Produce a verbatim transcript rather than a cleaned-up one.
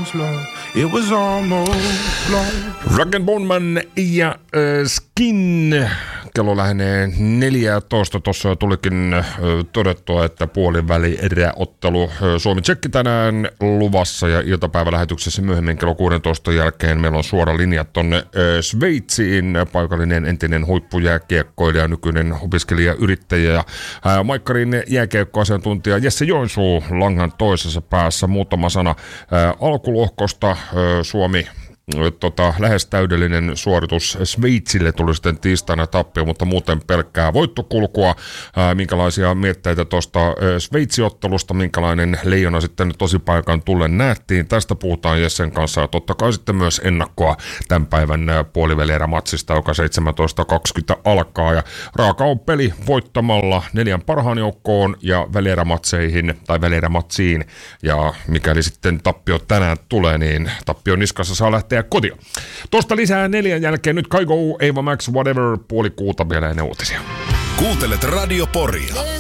almost love. It was almost love. Rag and Bone Man ja äh, Skin. Kello lähenee neljätoista. Tuossa tulikin äh, todettua, että puoliväli eräottelu äh, Suomi-Tsekki tänään luvassa ja iltapäivälähetyksessä myöhemmin kello kuusitoista jälkeen meillä on suora linja tonne äh, Sveitsiin. Paikallinen entinen huippujääkiekkoilija, nykyinen opiskelija-yrittäjä ja äh, Maikkarin jääkiekkoasiantuntija Jesse Joensuu langan toisessa päässä. Muutama sana äh, alkulohkosta. Äh, Suomi Tota, lähes täydellinen suoritus. Sveitsille tuli sitten tiistaina tappio, mutta muuten pelkkää voittokulkua. Ää, minkälaisia mietteitä tuosta Sveitsiottelusta, minkälainen leijona sitten tosipaikan tullen nähtiin. Tästä puhutaan Jessen kanssa ja totta kai sitten myös ennakkoa tämän päivän puolivälierämatsista, joka seitsemäntoista kaksikymmentä alkaa. Ja raaka on peli voittamalla neljän parhaan joukkoon ja välierämatseihin tai välierämatsiin. Ja mikäli sitten tappio tänään tulee, niin tappio niskassa saa lähteä kotia. Tuosta lisää neljän jälkeen nyt Kaigo, Eva Max, whatever, puoli kuuta vielä ennen uutisia. Kuuntelet Radio Poria.